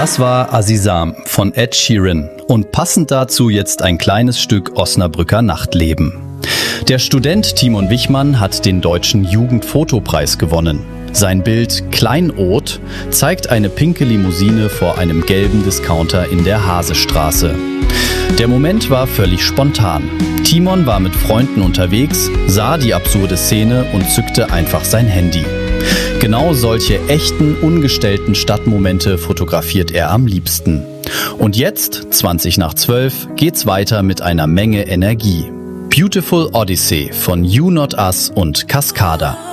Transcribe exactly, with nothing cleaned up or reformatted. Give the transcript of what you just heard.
Das war Azizam von Ed Sheeran und passend dazu jetzt ein kleines Stück Osnabrücker Nachtleben. Der Student Timon Wichmann hat den Deutschen Jugendfotopreis gewonnen. Sein Bild Kleinod zeigt eine pinke Limousine vor einem gelben Discounter in der Hasestraße. Der Moment war völlig spontan. Timon war mit Freunden unterwegs, sah die absurde Szene und zückte einfach sein Handy. Genau solche echten, ungestellten Stadtmomente fotografiert er am liebsten. Und jetzt, zwanzig nach zwölf, geht's weiter mit einer Menge Energie. Beautiful Odyssey von You Not Us und Cascada.